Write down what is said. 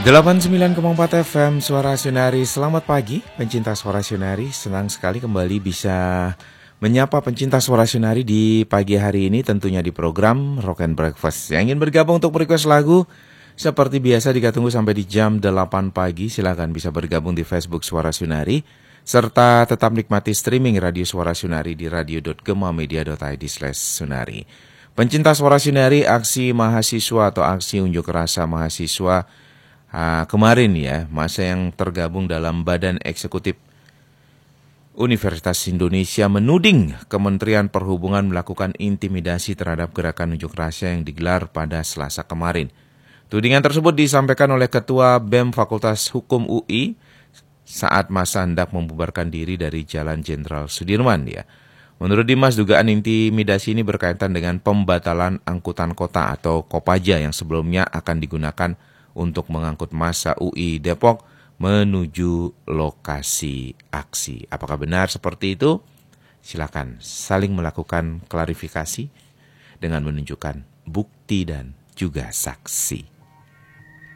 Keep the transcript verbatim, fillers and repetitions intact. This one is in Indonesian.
delapan puluh sembilan koma empat F M Suara Sunari. Selamat pagi pencinta Suara Sunari. Senang sekali kembali bisa menyapa pencinta Suara Sunari di pagi hari ini, tentunya di program Rock and Breakfast. Yang ingin bergabung untuk request lagu seperti biasa kita tunggu sampai di jam delapan pagi. Silakan bisa bergabung di Facebook Suara Sunari, serta tetap nikmati streaming Radio Suara Sunari di radio dot gemamedia dot i d slash sunari. Pencinta Suara Sunari, aksi mahasiswa atau aksi unjuk rasa mahasiswa Ah, kemarin ya, masa yang tergabung dalam Badan Eksekutif Universitas Indonesia menuding Kementerian Perhubungan melakukan intimidasi terhadap gerakan unjuk rasa yang digelar pada Selasa kemarin. Tudingan tersebut disampaikan oleh Ketua B E M Fakultas Hukum U I saat masa hendak membubarkan diri dari Jalan Jenderal Sudirman ya. Menurut Dimas, dugaan intimidasi ini berkaitan dengan pembatalan angkutan kota atau Kopaja yang sebelumnya akan digunakan untuk mengangkut massa U I Depok menuju lokasi aksi. Apakah benar seperti itu? Silakan saling melakukan klarifikasi dengan menunjukkan bukti dan juga saksi.